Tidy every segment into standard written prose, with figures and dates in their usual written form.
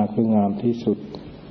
คืองามที่สุด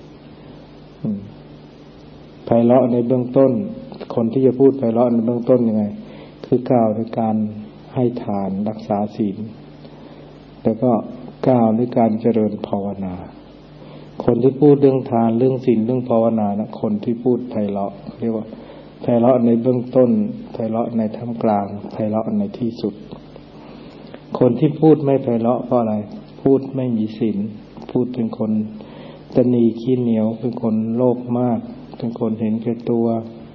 ไพเราะในเบื้องต้นคนที่จะพูดไพเราะในเบื้องต้นยังไงคือกล่าวในการให้ทานรักษาศีลแล้วก็กล่าวในการเจริญภาวนาคนที่พูดเรื่องทานเรื่องศีลเรื่องภาวนานะคนที่พูดไพเราะเรียกว่าไพเราะในเบื้องต้นไพเราะในท่ามกลางไพเราะในที่สุดคนที่พูดไม่ไพเราะเพราะอะไรพูดไม่มีศีลพูดเป็นคนตนีขี้เหนียวเป็นคนโลภมากเป็นคนเห็นแก่ตัว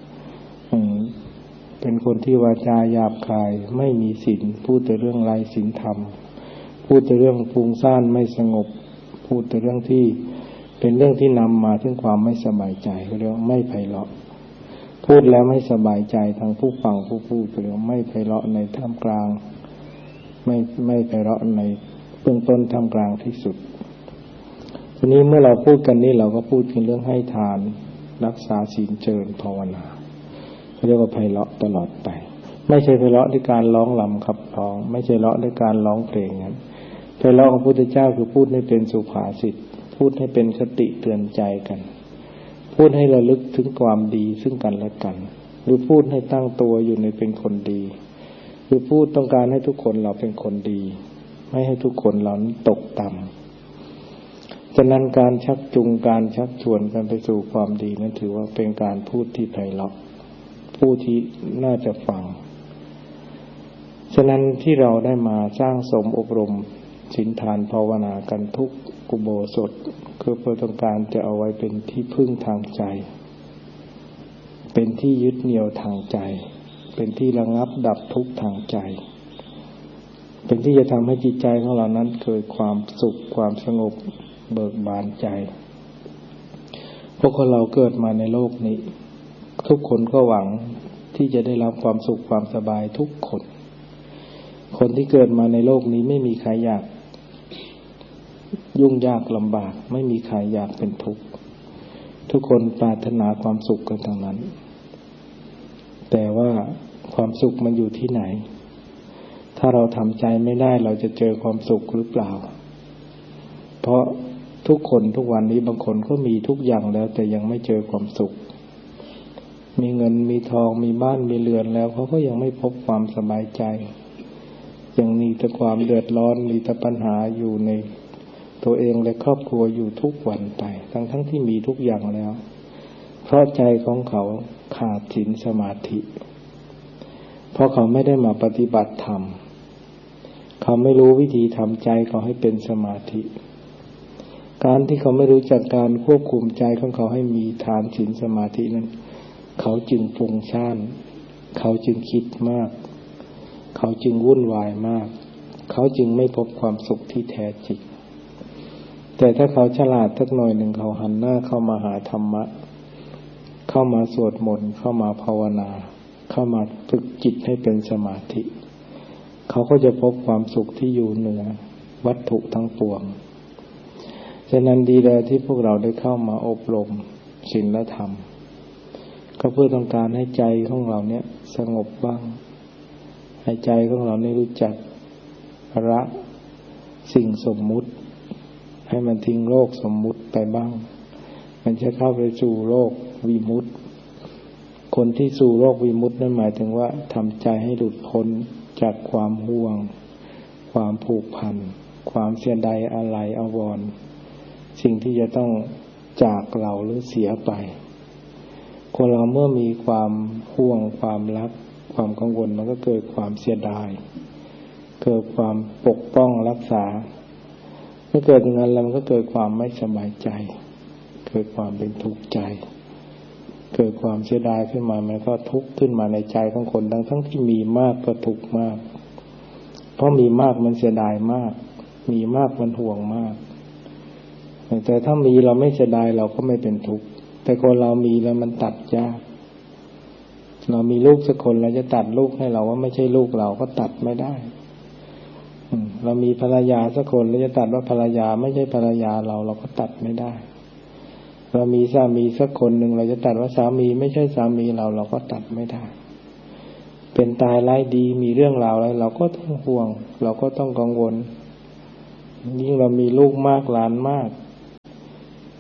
เป็นคนที่วาจาหยาบคายไม่มีศีลพูดแต่เรื่องไร้ศีลธรรมพูดแต่เรื่องฟุ้งซ่านไม่สงบพูดแต่เรื่องที่เป็นเรื่องที่นำมาถึงความไม่สบายใจเขาเรียกว่าไม่ไพเราะพูดแล้วไม่สบายใจทั้งผู้ฟังผู้พูดเขาเรียกว่าไม่ไพเราะในท่ามกลางไม่ไพเราะในเบื้องต้นท่ามกลางที่สุดทีนี้เมื่อเราพูดกันนี่เราก็พูดถึงเรื่องให้ทานรักษาศีลเจริญภาวนาเขาเรียกว่าไพเราะตลอดไปไม่ใช่ไพเราะด้วยการร้องรำขับร้องไม่ใช่ไพเราะด้วยการร้องเพลงนั้นไพเราะของพระพุทธเจ้าคือพูดให้เป็นสุภาษิตพูดให้เป็นคติเตือนใจกันพูดให้ระลึกถึงความดีซึ่งกันและกันหรือพูดให้ตั้งตัวอยู่ในเป็นคนดีหรือพูดต้องการให้ทุกคนเราเป็นคนดีไม่ให้ทุกคนเรานั้นตกต่ำฉะนั้นการชักจูงการชักชวนกันไปสู่ความดีนั้นถือว่าเป็นการพูดที่ไพเราะพูดที่น่าจะฟังฉะนั้นที่เราได้มาสร้างสมอบรมศีลทานภาวนากันทุกอุโบสถคือเพื่อต้องการจะเอาไว้เป็นที่พึ่งทางใจเป็นที่ยึดเหนี่ยวทางใจเป็นที่ระงับดับทุกข์ทางใจเป็นที่จะทำให้จิตใจของเรานั้นเกิดความสุขความสงบเบิกบานใจพวกเราเกิดมาในโลกนี้ทุกคนก็หวังที่จะได้รับความสุขความสบายทุกคนคนที่เกิดมาในโลกนี้ไม่มีใครอยากยุ่งยากลำบากไม่มีใครอยากเป็นทุกข์ทุกคนปรารถนาความสุขกันทั้งนั้นแต่ว่าความสุขมันอยู่ที่ไหนถ้าเราทำใจไม่ได้เราจะเจอความสุขหรือเปล่าเพราะทุกคนทุกวันนี้บางคนก็มีทุกอย่างแล้วแต่ยังไม่เจอความสุขมีเงินมีทองมีบ้านมีเรือนแล้วเขาก็ยังไม่พบความสบายใจยังมีแต่ความเดือดร้อนมีแต่ปัญหาอยู่ในตัวเองและครอบครัวอยู่ทุกวันไปทั้งที่มีทุกอย่างแล้วเพราะใจของเขาขาดศีลสมาธิเพราะเขาไม่ได้มาปฏิบัติธรรมเขาไม่รู้วิธีทำใจเขาให้เป็นสมาธิการที่เขาไม่รู้จักการควบคุมใจของเขาให้มีฐานศีลสมาธินั้นเขาจึงฟุ้งซ่านเขาจึงคิดมากเขาจึงวุ่นวายมากเขาจึงไม่พบความสุขที่แท้จริงแต่ถ้าเขาฉลาดสักหน่อยหนึ่งเขาหันหน้าเข้ามาหาธรรมะเข้ามาสวดมนต์เข้ามาภาวนาเข้ามาฝึกจิตให้เป็นสมาธิเขาก็จะพบความสุขที่อยู่เหนือวัตถุทั้งปวงฉะนั้นดีแล้วที่พวกเราได้เข้ามาอบรมศีลธรรมก็เพื่อต้องการให้ใจของเราเนี่ยสงบบ้างให้ใจของเราได้รู้จักละสิ่งสมมุติให้มันทิ้งโลกสมมุติไปบ้างมันจะเข้าไปสู่โลกวิมุตติคนที่สู่โลกวิมุตตินั่นหมายถึงว่าทำใจให้หลุดพ้นจากความห่วงความผูกพันความเสียดายอาลัยอาวรณ์สิ่งที่จะต้องจากเราหรือเสียไปคนเราเมื่อมีความห่วงความรักความกังวลมันก็เกิดความเสียดายเกิดความปกป้องรักษาเมื่อเกิดอย่างนั้นแล้วมันก็เกิดความไม่สบายใจเกิดความเป็นทุกข์ใจเกิดความเสียดายขึ้นมามันก็ทุกข์ขึ้นมาในใจของคนทั้งที่มีมากก็ทุกข์มากเพราะมีมากมันเสียดายมากมีมากมันห่วงมากแต่ถ้ามีเราไม่เสียดายเราก็ไม่เป็นทุกข์แต่คนเรามีแล้วมันตัดยากเรามีลูกสักคนเราจะตัดลูกให้เราว่าไม่ใช่ลูกเราก็ตัดไม่ได้เรามีภรรยาสักคนเราจะตัดว่าภรรยาไม่ใช่ภรรยาเราก็ตัดไม่ได้เรามีสามีสักคนหนึ่งเราจะตัดว่าสามีไม่ใช่สามีเราก็ตัดไม่ได้เป็นตายร้ายดีมีเรื่องราวอะไรเราก็ต้องห่วงเราก็ต้องกังวลยิ่งเรามีลูกมากหลานมาก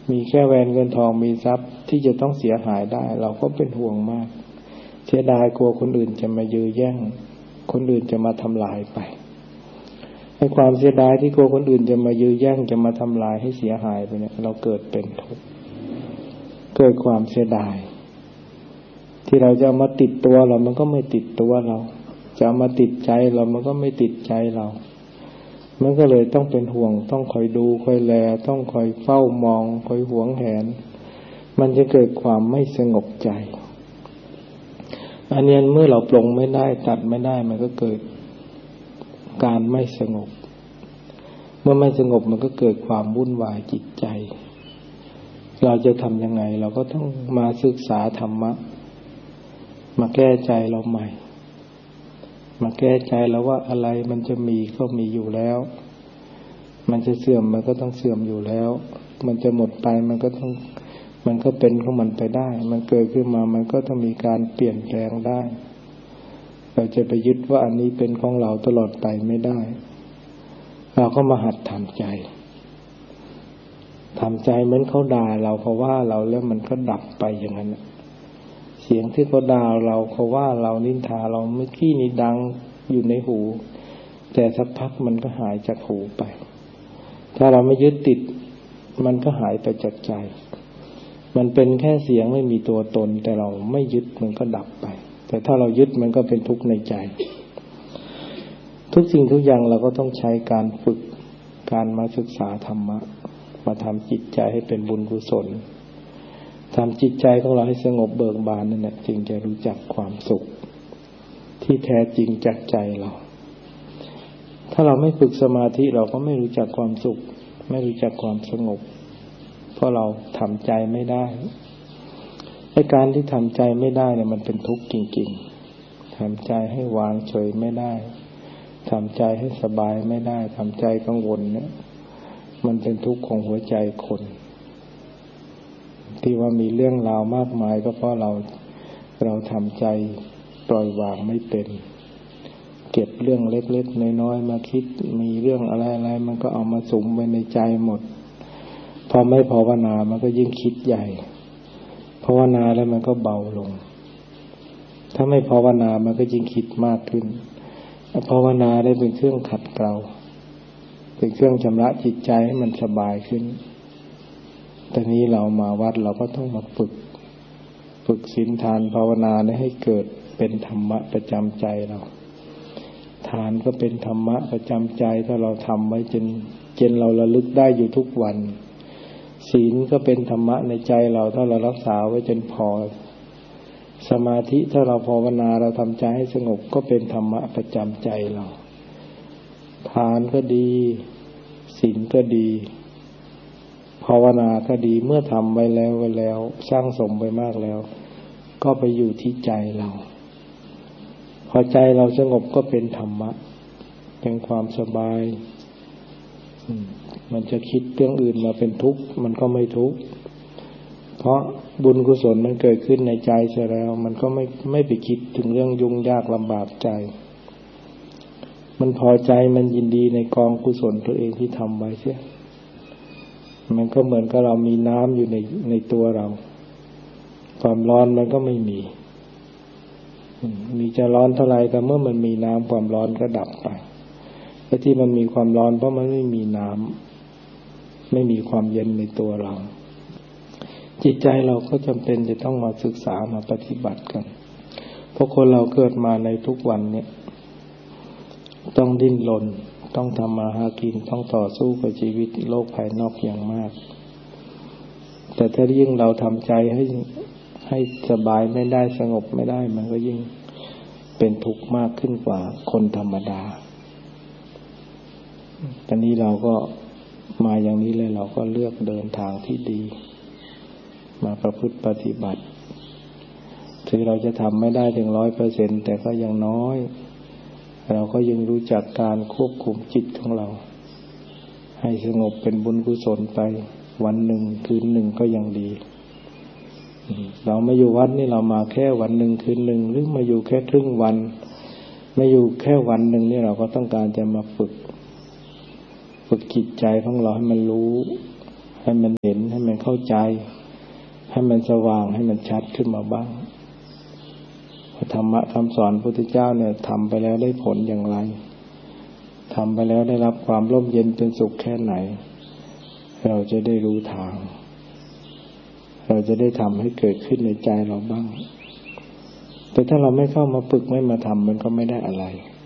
มีแค่แหวนเงินทองมีทรัพย์ที่จะต้องเสียหายได้เราก็เป็นห่วงมากเสียดายกลัวคนอื่นจะมายื้อแย่งคนอื่นจะมาทำลายไปให้ความเสียดายที่กลัวคนอื่นจะมายื้อแย่งจะมาทำลายให้เสียหายไปเนี่ยเราเกิดเป็นทุกข์เกิดความเสียดายที่เราจะมาติดตัวเรามันก็ไม่ติดตัวเราจะมาติดใจเรามันก็ไม่ติดใจเรามันก็เลยต้องเป็นห่วงต้องคอยดูคอยแลต้องคอยเฝ้ามองคอยหวงแหนมันจะเกิดความไม่สงบใจอันนี้เมื่อเราปลงไม่ได้ตัดไม่ได้มันก็เกิดการไม่สงบเมื่อไม่สงบมันก็เกิดความวุ่นวายจิตใจเราจะทำยังไงเราก็ต้องมาศึกษาธรรมะมาแก้ใจเราใหม่มาแก้ใจแล้วว่าอะไรมันจะมีก็มีอยู่แล้วมันจะเสื่อมมันก็ต้องเสื่อมอยู่แล้วมันจะหมดไปมันก็เป็นของมันไปได้มันเกิดขึ้นมามันก็ต้องมีการเปลี่ยนแปลงได้เราจะไปยึดว่าอันนี้เป็นของเราตลอดไปไม่ได้เราก็มาหัดทำใจเหมือนเขาด่าเราเขาว่าเราแล้วมันก็ดับไปอย่างนั้นเสียงที่เขาด่าเราเขาว่าเรานินทาเราเมื่อกี้นี่ดังอยู่ในหูแต่สักพักมันก็หายจากหูไปถ้าเราไม่ยึดติดมันก็หายไปจากใจมันเป็นแค่เสียงไม่มีตัวตนแต่เราไม่ยึดมันก็ดับไปแต่ถ้าเรายึดมันก็เป็นทุกข์ในใจทุกสิ่งทุกอย่างเราก็ต้องใช้การฝึกการมาศึกษาธรรมะมาทำจิตใจให้เป็นบุญกุศลทำจิตใจของเราให้สงบเบิกบานนั่นแหละจึงจะรู้จักความสุขที่แท้จริงจากใจเราถ้าเราไม่ฝึกสมาธิเราก็ไม่รู้จักความสุขไม่รู้จักความสงบเพราะเราทำใจไม่ได้ไอ้การที่ทำใจไม่ได้เนี่ยมันเป็นทุกข์จริงๆทำใจให้วางเฉยไม่ได้ทำใจให้สบายไม่ได้ทำใจกังวลเนี่ยมันเป็นทุกข์ของหัวใจคนที่ว่ามีเรื่องราวมากมายก็เพราะเราทำใจปล่อยวางไม่เป็นเก็บเรื่องเล็กๆน้อยๆมาคิดมีเรื่องอะไรๆมันก็เอามาสุมไว้ในใจหมดพอไม่ภาวนามันก็ยิ่งคิดใหญ่ภาวนาแล้วมันก็เบาลงถ้าไม่ภาวนามันก็ยิ่งคิดมากขึ้นภาวนาได้เป็นเครื่องขัดเกลาเป็นเครื่องชำระจิตใจให้มันสบายขึ้นแต่นี้เรามาวัดเราก็ต้องมาฝึกศีลทานภาวนาให้เกิดเป็นธรรมะประจำใจเราทานก็เป็นธรรมะประจำใจถ้าเราทำไว้จนเราระลึกได้อยู่ทุกวันศีลก็เป็นธรรมะในใจเราถ้าเรารักษาไว้จนพอสมาธิถ้าเราภาวนาเราทำใจให้สงบก็เป็นธรรมะประจำใจเราทานก็ดีศีลก็ดีภาวนาก็ดีเมื่อทำไว้แล้วสร้างสมไปมากแล้วก็ไปอยู่ที่ใจเราพอใจเราสงบก็เป็นธรรมะเป็นความสบายมันจะคิดเรื่องอื่นมาเป็นทุกข์มันก็ไม่ทุกข์เพราะบุญกุศลมันเกิดขึ้นในใจเสียแล้วมันก็ไม่ไปคิดถึงเรื่องยุ่งยากลำบากใจมันพอใจมันยินดีในกองกุศลตัวเองที่ทำไว้เสียมันก็เหมือนกับเรามีน้ำอยู่ในตัวเราความร้อนมันก็ไม่มีจะร้อนเท่าไหร่แต่เมื่อมันมีน้ำความร้อนก็ดับไปไอ้ที่มันมีความร้อนเพราะมันไม่มีน้ำไม่มีความเย็นในตัวเราจิตใจเราก็จำเป็นจะต้องมาศึกษามาปฏิบัติกันเพราะคนเราเกิดมาในทุกวันเนี่ยต้องดิ้นรนต้องทำมาหากินต้องต่อสู้กับชีวิตโลกภายนอกอย่างมากแต่ถ้ายิ่งเราทำใจให้สบายไม่ได้สงบไม่ได้มันก็ยิ่งเป็นทุกข์มากขึ้นกว่าคนธรรมดาตอนนี้เราก็มาอย่างนี้เลยเราก็เลือกเดินทางที่ดีมาประพฤติปฏิบัติถึงเราจะทำไม่ได้ถึง 100% แต่ก็ยังน้อยเราก็ยังรู้จักการควบคุมจิตของเราให้สงบเป็นบุญกุศลไปวันหนึ่งคืนหนึ่งก็ยังดีเรามาอยู่วัดนี่เรามาแค่วันหนึ่งคืนหนึ่งหรือมาอยู่แค่ครึ่งวันมาอยู่แค่วันหนึ่งนี่เราก็ต้องการจะมาฝึกจิตใจของเราให้มันรู้ให้มันเห็นให้มันเข้าใจให้มันสว่างให้มันชัดขึ้นมาบ้างธรรมะคำสอนพระพุทธเจ้าเนี่ยทำไปแล้วได้ผลอย่างไรทำไปแล้วได้รับความร่มเย็นเป็นสุขแค่ไหนเราจะได้รู้ทางเราจะได้ทำให้เกิดขึ้นในใจเราบ้างแต่ถ้าเราไม่เข้ามาฝึกไม่มาทำมันก็ไม่ได้อะไร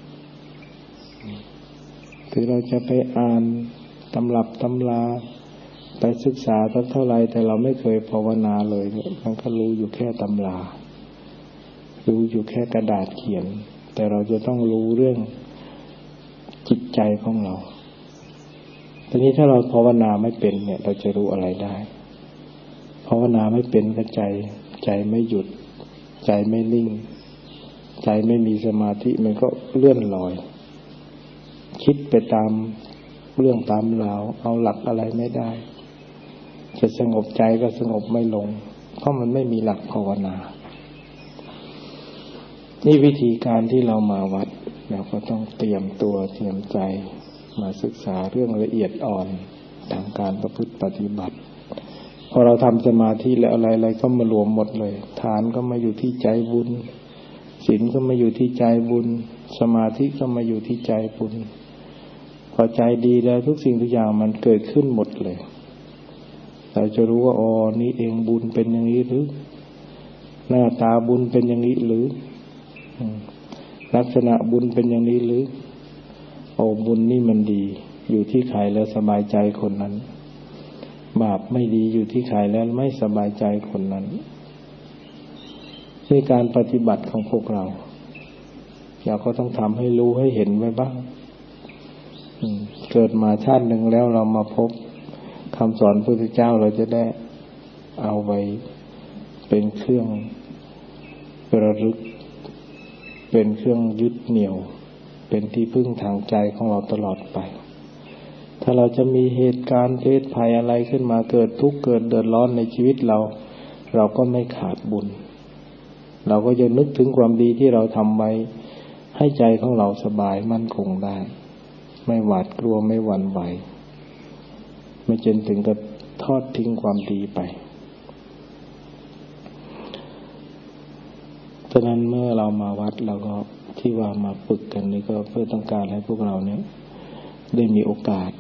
ถึงเราจะไปอ่านตำรับตำราไปศึกษาเท่าไรแต่เราไม่เคยภาวนาเลยเนี่ยมันก็รู้อยู่แค่ตำรารู้อยู่แค่กระดาษเขียนแต่เราจะต้องรู้เรื่องจิตใจของเราทีนี้ถ้าเราภาวนาไม่เป็นเนี่ยเราจะรู้อะไรได้ภาวนาไม่เป็นก็ใจไม่หยุดใจไม่นิ่งใจไม่มีสมาธิมันก็เลื่อนลอยคิดไปตามเรื่องตามราวเอาหลักอะไรไม่ได้จะสงบใจก็สงบไม่ลงเพราะมันไม่มีหลักภาวนานี่วิธีการที่เรามาวัดเราก็ต้องเตรียมตัวเตรียมใจมาศึกษาเรื่องละเอียดอ่อนทางการประพฤติปฏิบัติพอเราทำสมาธิแล้วอะไรๆก็มารวมหมดเลยฐานก็มาอยู่ที่ใจบุญศีลก็มาอยู่ที่ใจบุญสมาธิก็มาอยู่ที่ใจบุญพอใจดีแล้วทุกสิ่งทุกอย่างมันเกิดขึ้นหมดเลยเราจะรู้ว่าอ๋อนี่เองบุญเป็นอย่างนี้หรือหน้าตาบุญเป็นอย่างนี้หรือลักษณะบุญเป็นอย่างนี้หรือโอ้บุญนี่มันดีอยู่ที่ใครแล้วสบายใจคนนั้นบาปไม่ดีอยู่ที่ใครแล้วไม่สบายใจคนนั้นนี่การปฏิบัติของพวกเราก็ต้องทำให้รู้ให้เห็นไว้บ้างเกิดมาชาติหนึ่งแล้วเรามาพบคำสอนพระพุทธเจ้าเราจะได้เอาไว้เป็นเครื่องระลึกเป็นเครื่องยึดเหนี่ยวเป็นที่พึ่งทางใจของเราตลอดไปถ้าเราจะมีเหตุการณ์เพศภัยอะไรขึ้นมาเกิดทุกข์เกิดเดือดร้อนในชีวิตเราก็ไม่ขาดบุญเราก็จะนึกถึงความดีที่เราทำไว้ให้ใจของเราสบายมั่นคงได้ไม่หวาดกลัวไม่หวั่นไหวไม่จนถึงกับทอดทิ้งความดีไปฉะนั้นเมื่อเรามาวัดเราก็ที่ว่ามาฝึกกันนี่ก็เพื่อต้องการให้พวกเราเนี่ยได้มีโอกาส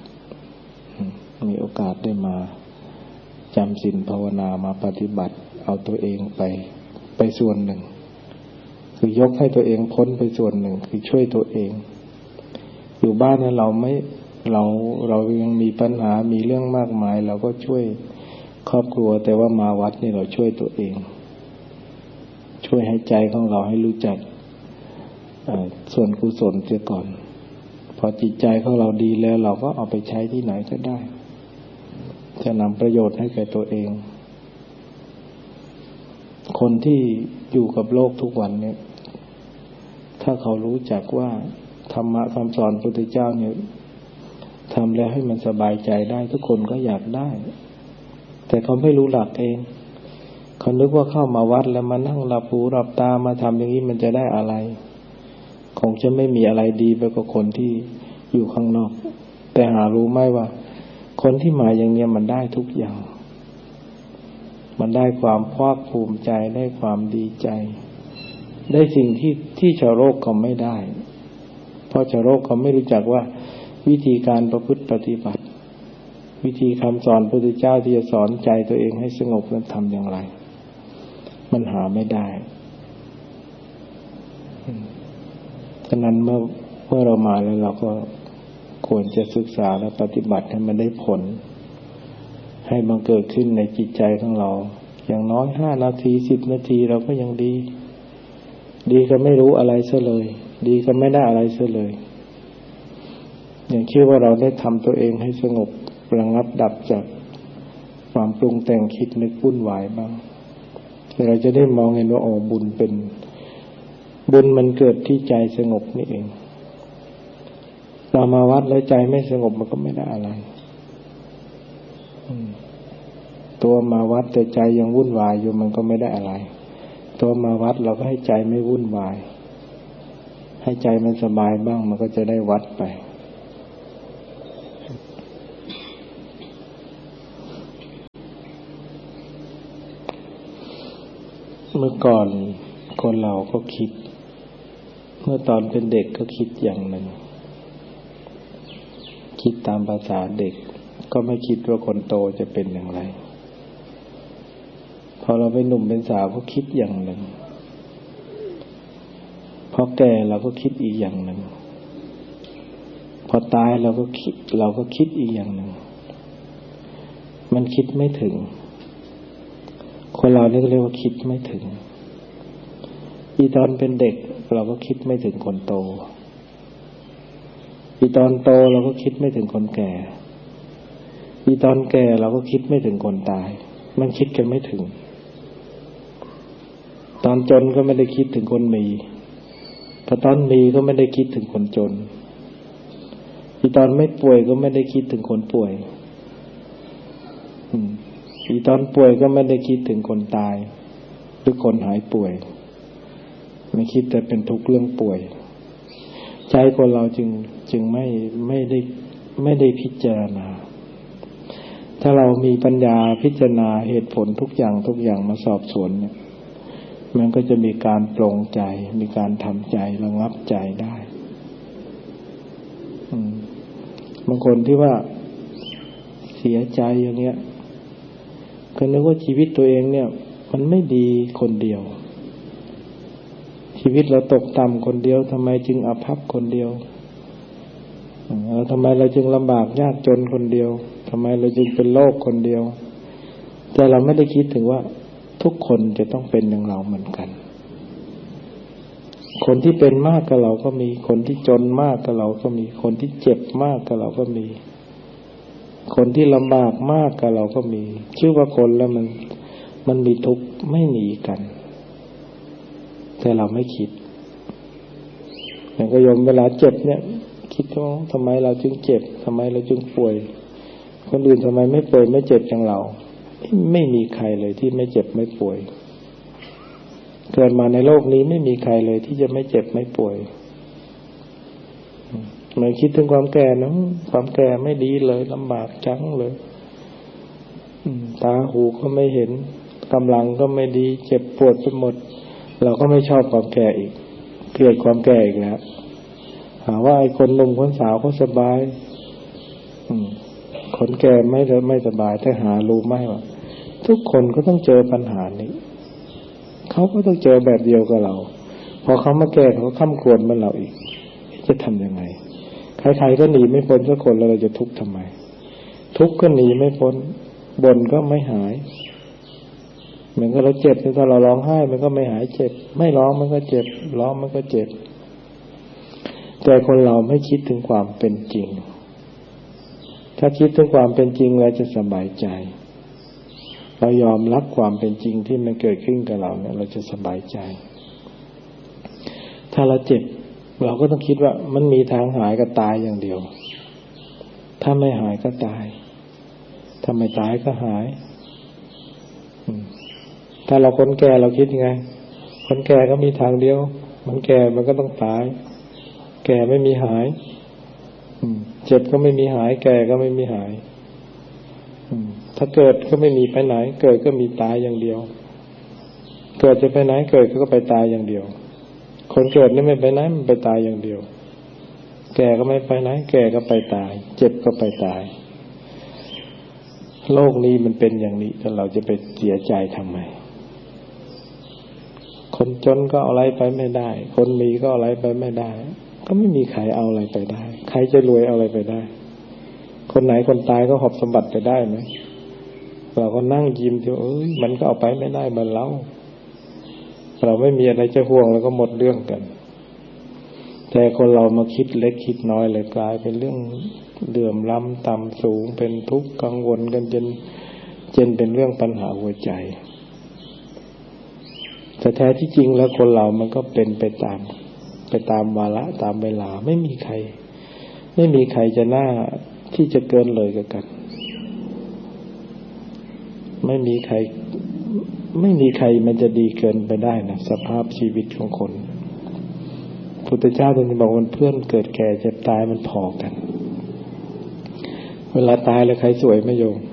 ได้มาจำศีลภาวนามาปฏิบัติเอาตัวเองไปส่วนหนึ่งคือยกให้ตัวเองพ้นไปส่วนหนึ่งคือช่วยตัวเองอยู่บ้านเนี่ยเรายังมีปัญหามีเรื่องมากมายเราก็ช่วยครอบครัวแต่ว่ามาวัดนี่เราช่วยตัวเองช่วยให้ใจของเราให้รู้จักส่วนกุศลเสียก่อนพอจิตใจของเราดีแล้วเราก็เอาไปใช้ที่ไหนก็ได้จะนำประโยชน์ให้แก่ตัวเองคนที่อยู่กับโลกทุกวันเนี่ยถ้าเขารู้จักว่าธรรมะคำสอนพระพุทธเจ้าเนี่ยทำแล้วให้มันสบายใจได้ทุกคนก็อยากได้แต่เขาไม่รู้หลักเองเขานึกว่าเข้ามาวัดแล้วมานั่งหลับหูหลับตามาทำอย่างนี้มันจะได้อะไรคงจะไม่มีอะไรดีไปกว่าคนที่อยู่ข้างนอกแต่หารู้ไหมว่าคนที่มาอย่างเนี้ยมันได้ทุกอย่างมันได้ความภาคภูมิใจได้ความดีใจได้สิ่งที่ชาวโลกเขาไม่ได้เพราะชาวโลกเขาไม่รู้จักว่าวิธีการประพฤติปฏิบัติวิธีคำสอนพระพุทธเจ้าที่จะสอนใจตัวเองให้สงบนั้นทำอย่างไรมันหาไม่ได้ฉะนั้นเมื่อเรามาแล้วเราก็ควรจะศึกษาและปฏิบัติให้มันได้ผลให้มันเกิดขึ้นในจิตใจของเราอย่างน้อย5 นาที10 นาทีเราก็ยังดีก็ไม่รู้อะไรซะเลยดีก็ไม่ได้อะไรซะเลยอย่างคิดว่าเราได้ทำตัวเองให้สงบระงับดับจากความปรุงแต่งคิดนึกวุ่นวายบ้างเราจะได้มองเห็นว่าอ๋อบุญมันเกิดที่ใจสงบนี่เองเรามาวัดแล้วใจไม่สงบมันก็ไม่ได้อะไรตัวมาวัดแต่ใจยังวุ่นวายอยู่มันก็ไม่ได้อะไรตัวมาวัดเราก็ให้ใจไม่วุ่นวายให้ใจมันสบายบ้างมันก็จะได้วัดไปเมื่อก่อนคนเราก็คิดเมื่อตอนเป็นเด็กก็คิดอย่างหนึ่งคิดตามภาษาเด็กก็ไม่คิดว่าคนโตจะเป็นอย่างไรพอเราเป็นหนุ่มเป็นสาวก็คิดอย่างหนึ่งพอแก่เราก็คิดอีกอย่างหนึ่งพอตายเราก็คิดอีกอย่างหนึ่งมันคิดไม่ถึงคนเรานี่ก็เรียกว่าคิดไม่ถึงอีตอนเป็นเด็กเราก็คิดไม่ถึงคนโตอีตอนโตเราก็คิดไม่ถึงคนแก่อีตอนแก่เราก็คิดไม่ถึงคนตายมันคิดกันไม่ถึงตอนจนก็ไม่ได้คิดถึงคนมีพอตอนมีก็ไม่ได้คิดถึงคนจนอีตอนไม่ป่วยก็ไม่ได้คิดถึงคนป่วยอีตอนป่วยก็ไม่ได้คิดถึงคนตายหรือคนหายป่วยไม่คิดแต่เป็นทุกข์เรื่องป่วยใจคนเราจึงไม่ได้พิจารณาถ้าเรามีปัญญาพิจารณาเหตุผลทุกอย่างมาสอบสวนเนี่ยมันก็จะมีการปลงใจมีการทำใจระงับใจได้บางคนที่ว่าเสียใจอย่างเงี้ยก็นึกว่าชีวิตตัวเองเนี่ยมันไม่ดีคนเดียวชีวิตเราตกต่ำคนเดียวทำไมจึงอภัพคนเดียวทำไมเราจึงลำบากยากจนคนเดียวทำไมเราจึงเป็นโรคคนเดียวแต่เราไม่ได้คิดถึงว่าทุกคนจะต้องเป็นอย่างเราเหมือนกันคนที่เป็นมากกับเราก็มีคนที่จนมากกับเราก็มีคนที่เจ็บมากกับเราก็มีคนที่ลำบากมากกับเราก็มีชื่อว่าคนแล้วมันมีทุกข์ไม่หนีกันแต่เราไม่คิดอย่างก็โยมเวลาเจ็บเนี่ยคิดว่าทำไมเราจึงเจ็บทำไมเราจึงป่วยคนอื่นทำไมไม่ป่วยไม่เจ็บอย่างเราไม่มีใครเลยที่ไม่เจ็บไม่ป่วยเกิดมาในโลกนี้ไม่มีใครเลยที่จะไม่เจ็บไม่ป่วยเมื่อคิดถึงความแก่นะความแก่ไม่ดีเลยลำบากจังเลยตาหูก็ไม่เห็นกำลังก็ไม่ดีเจ็บปวดไปหมดเราก็ไม่ชอบความแก่อีกเกลียดความแก่อีกแล้วหาว่าไอ้คนหนุ่มคนสาวเขาสบายคนแก่ไม่สบายแต่หารู้ไหมว่าทุกคนก็ต้องเจอปัญหานี้เขาก็ต้องเจอแบบเดียวกับเราพอเขามาแก่เขาค้ำครวญมันเราอีกจะทำยังไงใครๆก็หนีไม่พ้นสักคนแล้วเราจะทุกข์ทำไมทุกข์ก็หนีไม่พ้นบ่นก็ไม่หายเหมือนกับเราเจ็บถ้าเราร้องไห้มันก็ไม่หายเจ็บไม่ร้องมันก็เจ็บร้องมันก็เจ็บแต่คนเราไม่คิดถึงความเป็นจริงถ้าคิดถึงความเป็นจริงแล้วจะสบายใจเรายอมรับความเป็นจริงที่มันเกิดขึ้นกับเราเนี่ยเราจะสบายใจถ้าเราเจ็บเราก็ต้องคิดว่ามันมีทางหายกับตายอย่างเดียวถ้าไม่หายก็ตายถ้าไม่ตายก็หายถ้าเราคนแก่เราคิดยังไงคนแก่ก็มีทางเดียวมันแก่มันก็ต้องตายแก่ไม่มีหายเจ็บก็ไม่มีหายแก่ก็ไม่มีหายถ้าเกิดก็ไม่มีไปไหนเกิดก็มีตายอย่างเดียวเกิดจะไปไหนเกิดก็ไปตายอย่างเดียวคนเกิดนี่ไม่ไปไหนมันไปตายอย่างเดียวแก่ก็ไม่ไปไหนแก่ก็ไปตายเจ็บก็ไปตายโลกนี้มันเป็นอย่างนี้แต่เราจะไปเสียใจทำไมคนจนก็เอาอะไรไปไม่ได้คนมีก็เอาอะไรไปไม่ได้ก็ไม่มีใครเอาอะไรไปได้ใครจะรวยเอาอะไรไปได้คนไหนคนตายก็หอบสมบัติไปได้ไหมเราก็นั่งยิ้มเถอะมันก็เอาไปไม่ได้เหมือนเราไม่มีอะไรจะห่วงแล้วก็หมดเรื่องกันแต่คนเรามาคิดเล็กคิดน้อยเลยกลายเป็นเรื่องเดือมล้ำต่ำสูงเป็นทุกข์กังวลกันจนเป็นเรื่องปัญหาหัวใจแต่แท้ที่จริงแล้วคนเรามันก็เป็นไปตามวาระตามเวลาไม่มีใครจะน่าที่จะเกินเลยกันไม่มีใครมันจะดีเกินไปได้นะสภาพชีวิตของคนพุทธเจ้าท่านบอกว่าเพื่อนเกิดแก่เจ็บตายมันพอกันเวลาตายแล้วใครสวยไม่โยม